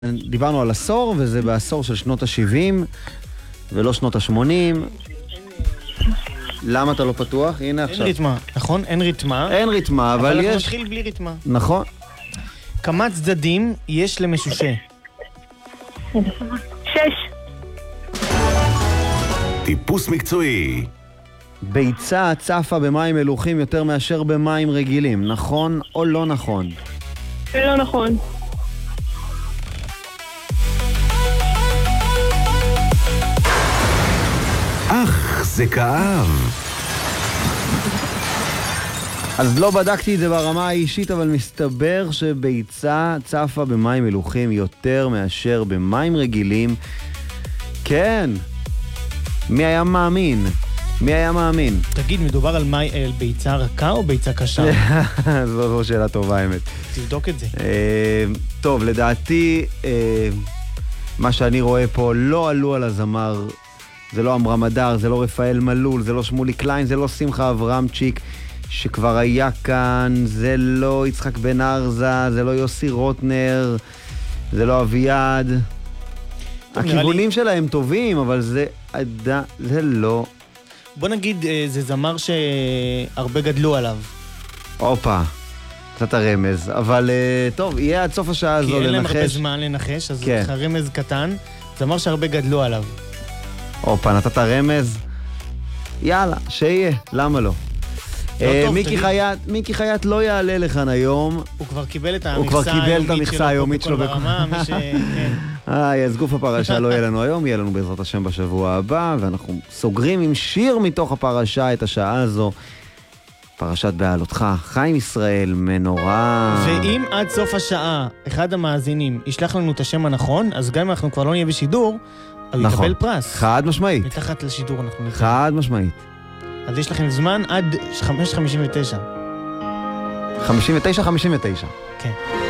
דיברנו על עשור, וזה בעשור של שנות ה-70 ולא שנות ה-80. למה אתה לא פתוח? הנה עכשיו. אין ריתמה, נכון? אין ריתמה. אין ריתמה, אבל יש... אנחנו נתחיל בלי ריתמה. נכון. כמה צדדים יש למשושה? 6. טיפוס מקצועי. ביצה צפה במים מלוחים יותר מאשר במים רגילים, נכון או לא נכון? לא נכון. זה כאב. אז לא בדקתי את זה ברמה האישית, אבל מסתבר שביצה צפה במים מלוחים יותר מאשר במים רגילים. כן. מי היה מאמין? מי היה מאמין? תגיד, מדובר על ביצה רכה או ביצה קשה? זו שאלה טובה, האמת. תבדוק את זה. טוב, לדעתי, מה שאני רואה פה, לא עלו על הזמר. זה לא עמרם אדר, זה לא רפאל מלול, זה לא שמולי קליין, זה לא שמחה אברהמצ'יק, שכבר היה כאן, זה לא יצחק בן ארזה, זה לא יוסי רוטנר, זה לא אביעד. הכיוונים שלהם טובים, אבל זה לא... בוא נגיד, זה זמר שהרבה גדלו עליו. אופה, קצת הרמז. אבל טוב, יהיה עד סוף השעה הזו לנחש. כי אין להם הרבה זמן לנחש, אז כן. רמז קטן, זמר שהרבה גדלו עליו. אופה, נתת רמז? יאללה, שיהיה, למה לא? מיקי חייט לא יעלה לכאן היום. הוא כבר קיבל את המכסה היומית שלו ברמה. אז גוף הפרשה לא יהיה לנו היום, יהיה לנו בעזרת השם בשבוע הבא, ואנחנו סוגרים עם שיר מתוך הפרשה את השעה הזו. פרשת בעלותך, חיים ישראל, מנורה. ואם עד סוף השעה אחד המאזינים ישלח לנו את השם הנכון, אז גם אם אנחנו כבר לא נהיה בשידור, הוא יקבל פרס. חד משמעית. מתחת לשידור אנחנו נקבל. חד משמעית. אז יש לכם זמן עד 5:59. 59. כן.